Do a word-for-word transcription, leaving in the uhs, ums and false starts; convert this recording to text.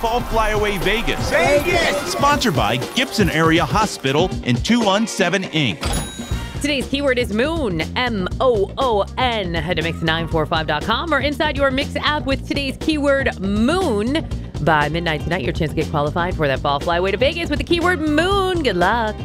Fall Flyaway Vegas. Vegas! Sponsored by Gibson Area Hospital and two one seven Incorporated. Today's keyword is moon, M O O N. Head to mix nine four five dot com or inside your Mix app with today's keyword moon. By midnight tonight, your chance to get qualified for that fall flyaway to Vegas with the keyword moon. Good luck.